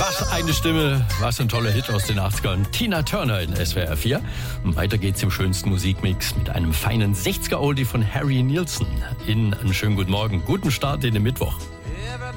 Was eine Stimme, was ein toller Hit aus den 80ern. Tina Turner in SWR 4. Und weiter geht's im schönsten Musikmix mit einem feinen 60er-Oldie von Harry Nilsson. Ihnen einen schönen guten Morgen, guten Start in den Mittwoch.